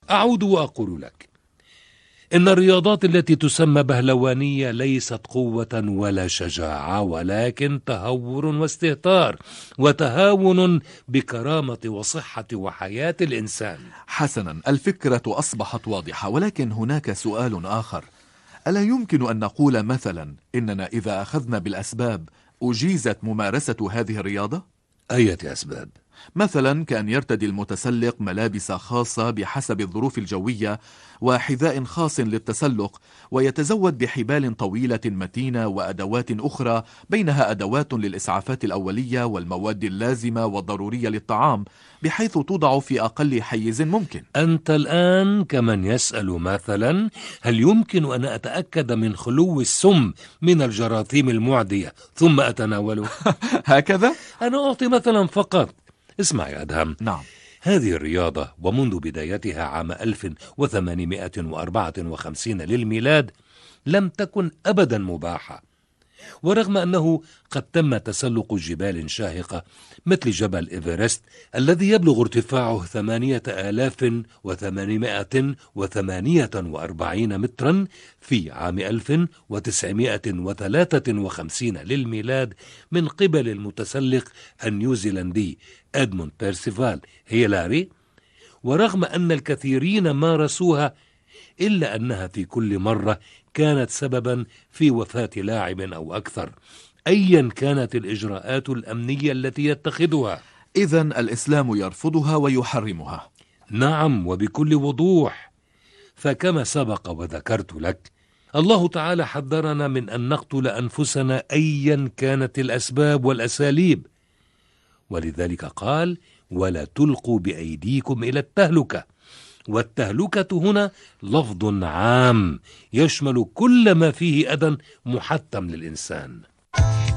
أعود وأقول لك إن الرياضات التي تسمى بهلوانية ليست قوة ولا شجاعة، ولكن تهور واستهتار وتهاون بكرامة وصحة وحياة الإنسان. حسنا، الفكرة أصبحت واضحة، ولكن هناك سؤال آخر. ألا يمكن أن نقول مثلا إننا إذا أخذنا بالأسباب أجيزت ممارسة هذه الرياضة؟ أية أسباب؟ مثلا كأن يرتدي المتسلق ملابس خاصة بحسب الظروف الجوية وحذاء خاص للتسلق، ويتزود بحبال طويلة متينة وأدوات أخرى، بينها أدوات للإسعافات الأولية والمواد اللازمة والضرورية للطعام، بحيث توضع في أقل حيز ممكن. أنت الآن كمن يسأل مثلا: هل يمكن أن أتأكد من خلو السم من الجراثيم المعدية ثم أتناوله؟ هكذا؟ أنا أعطي مثلا فقط. اسمع يا أدهم، نعم. هذه الرياضة ومنذ بدايتها عام 1854 للميلاد لم تكن أبدا مباحة، ورغم أنه قد تم تسلق جبال شاهقة مثل جبل إيفرست الذي يبلغ ارتفاعه 8848 مترا في عام 1953 للميلاد من قبل المتسلق النيوزيلندي إدموند بيرسيفال هيلاري، ورغم أن الكثيرين مارسوها إلا أنها في كل مرة كانت سببا في وفاة لاعب أو أكثر، أيا كانت الإجراءات الأمنية التي يتخذها. إذن الإسلام يرفضها ويحرمها؟ نعم، وبكل وضوح. فكما سبق وذكرت لك، الله تعالى حذرنا من أن نقتل أنفسنا أيا كانت الأسباب والأساليب، ولذلك قال: ولا تلقوا بأيديكم إلى التهلكة. والتهلكة هنا لفظ عام يشمل كل ما فيه أذى محتم للإنسان.